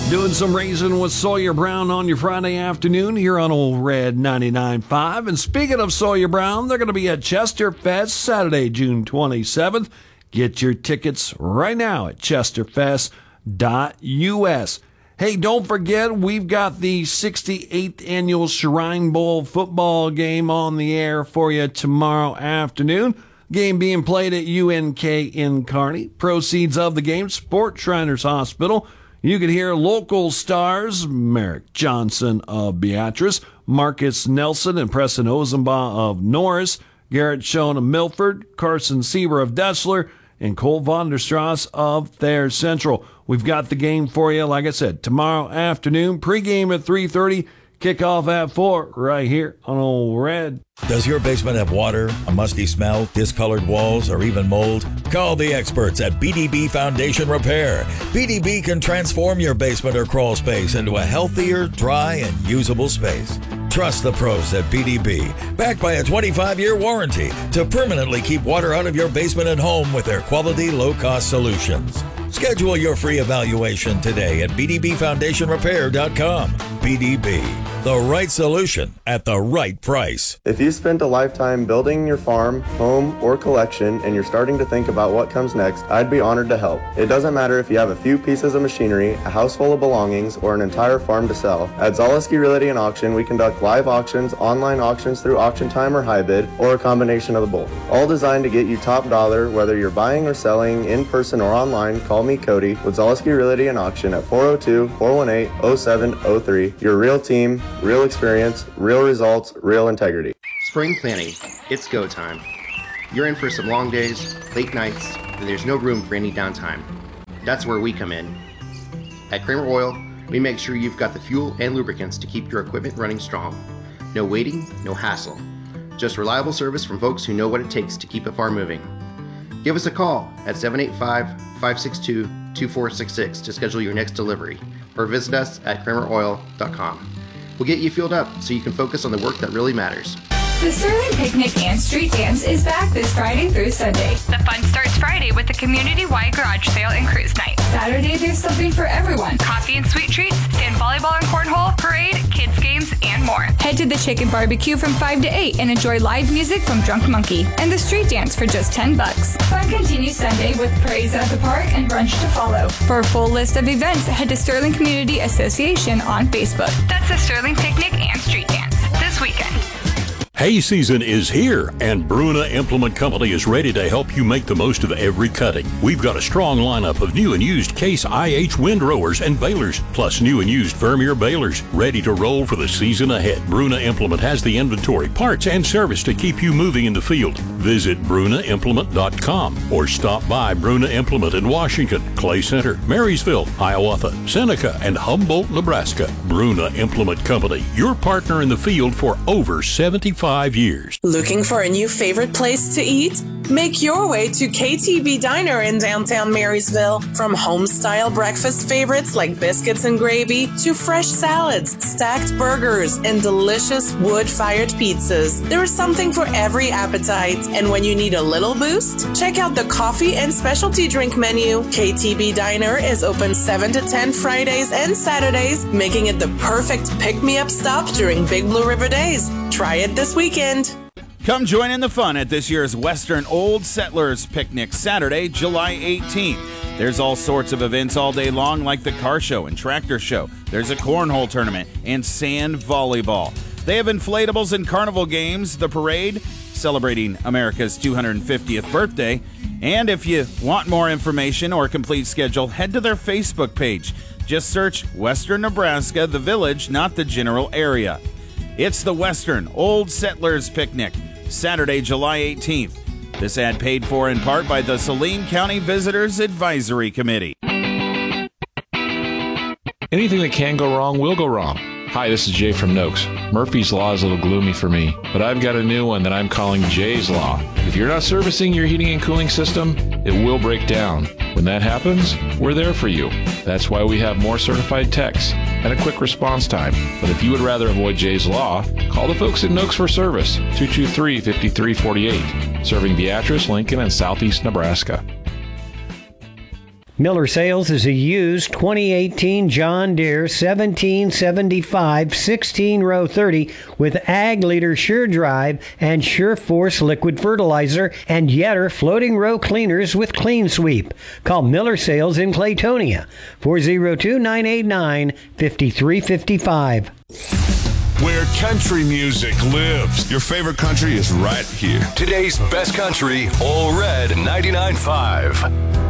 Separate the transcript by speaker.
Speaker 1: Doing some racing with Sawyer Brown on your Friday afternoon here on Old Red 99.5. And speaking of Sawyer Brown, they're going to be at Chester Fest Saturday, June 27th. Get your tickets right now at chesterfest.us. Hey, don't forget, we've got the 68th annual Shrine Bowl football game on the air for you tomorrow afternoon. Game being played at UNK in Kearney. Proceeds of the game support Shriners Hospital. You can hear local stars Merrick Johnson of Beatrice, Marcus Nelson and Preston Ozenbaugh of Norris, Garrett Schoen of Milford, Carson Sieber of Dessler, and Cole Vonderstrass of Thayer Central. We've got the game for you, like I said, tomorrow afternoon. Pregame at 3:30, kickoff at 4, right here on Old Red.
Speaker 2: Does your basement have water, a musty smell, discolored walls, or even mold? Call the experts at BDB Foundation Repair. BDB can transform your basement or crawl space into a healthier, dry, and usable space. Trust the pros at BDB, backed by a 25-year warranty to permanently keep water out of your basement and home with their quality, low-cost solutions. Schedule your free evaluation today at bdbfoundationrepair.com. BDB, the right solution at the right price.
Speaker 3: If you spent a lifetime building your farm, home, or collection and you're starting to think about what comes next, I'd be honored to help. It doesn't matter if you have a few pieces of machinery, a house full of belongings, or an entire farm to sell. At Zaleski Realty and Auction, we conduct live auctions, online auctions through Auction Time or HiBid, or a combination of the both. All designed to get you top dollar, whether you're buying or selling in person or online. Call me, Cody, with Zaleski Realty and Auction at 402-418-0703. Your real team, real experience, real results, real integrity.
Speaker 4: Spring planning, it's go time. You're in for some long days, late nights, and there's no room for any downtime. That's where we come in. At Kramer Oil, we make sure you've got the fuel and lubricants to keep your equipment running strong. No waiting, no hassle. Just reliable service from folks who know what it takes to keep a farm moving. Give us a call at 785-562-2466 to schedule your next delivery, or visit us at krameroil.com. We'll get you fueled up so you can focus on the work that really matters.
Speaker 5: The Sterling Picnic and Street Dance is back this Friday through Sunday.
Speaker 6: The fun starts Friday with the community-wide garage sale and cruise night.
Speaker 5: Saturday, there's something for everyone.
Speaker 6: Coffee and sweet treats, sand volleyball and cornhole, parade, kids games, and more.
Speaker 5: Head to the Chicken Barbecue from 5 to 8 and enjoy live music from Drunk Monkey and the Street Dance for just $10. Fun continues Sunday with parades at the park and brunch to follow. For a full list of events, head to Sterling Community Association on Facebook.
Speaker 6: That's the Sterling Picnic and Street Dance this weekend.
Speaker 7: Hay season is here, and Bruna Implement Company is ready to help you make the most of every cutting. We've got a strong lineup of new and used Case IH windrowers and balers, plus new and used Vermeer balers, ready to roll for the season ahead. Bruna Implement has the inventory, parts, and service to keep you moving in the field. Visit brunaimplement.com or stop by Bruna Implement in Washington, Clay Center, Marysville, Hiawatha, Seneca, and Humboldt, Nebraska. Bruna Implement Company, your partner in the field for over 75 years.
Speaker 8: Looking for a new favorite place to eat? Make your way to KTB Diner in downtown Marysville. From home-style breakfast favorites like biscuits and gravy to fresh salads, stacked burgers, and delicious wood-fired pizzas, there is something for every appetite. And when you need a little boost, check out the coffee and specialty drink menu. KTB Diner is open 7 to 10 Fridays and Saturdays, making it the perfect pick-me-up stop during Big Blue River Days. Try it this weekend.
Speaker 9: Come join in the fun at this year's Western Old Settlers Picnic, Saturday, July 18th. There's all sorts of events all day long, like the car show and tractor show. There's a cornhole tournament and sand volleyball. They have inflatables and carnival games, the parade, celebrating America's 250th birthday. And if you want more information or complete schedule, head to their Facebook page. Just search Western Nebraska, the village, not the general area. It's the Western Old Settlers Picnic, Saturday, July 18th. This ad paid for in part by the Saline County Visitors Advisory Committee.
Speaker 10: Anything that can go wrong will go wrong. Hi, this is Jay from Noakes. Murphy's Law is a little gloomy for me, but I've got a new one that I'm calling Jay's Law. If you're not servicing your heating and cooling system, it will break down. When that happens, we're there for you. That's why we have more certified techs and a quick response time. But if you would rather avoid Jay's Law, call the folks at Noakes for service, 223-5348, serving Beatrice, Lincoln, and southeast Nebraska.
Speaker 11: Miller Sales is a used 2018 John Deere 1775 16-row 30 with Ag Leader Sure Drive and Sure Force liquid fertilizer and Yetter floating row cleaners with Clean Sweep. Call Miller Sales in Claytonia, 402-989-5355.
Speaker 12: Where country music lives. Your favorite country is right here.
Speaker 13: Today's best country, All Red 99.5.